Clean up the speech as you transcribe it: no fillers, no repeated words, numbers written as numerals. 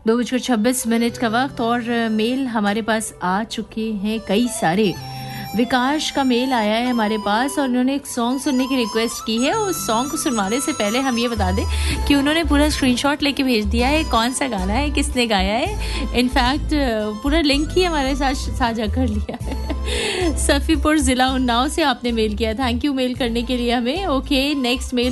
2:26 का वक्त और मेल हमारे पास आ चुके हैं कई सारे। विकास का मेल आया है हमारे पास और उन्होंने एक सॉन्ग सुनने की रिक्वेस्ट की है। उस सॉन्ग को सुनवाने से पहले हम ये बता दें कि उन्होंने पूरा स्क्रीनशॉट लेके भेज दिया है, कौन सा गाना है, किसने गाया है। इनफैक्ट पूरा लिंक ही हमारे साथ साझा कर लिया है। सफीपुर जिला उन्नाव से आपने मेल किया। थैंक यू मेल करने के लिए हमें। Okay, next mail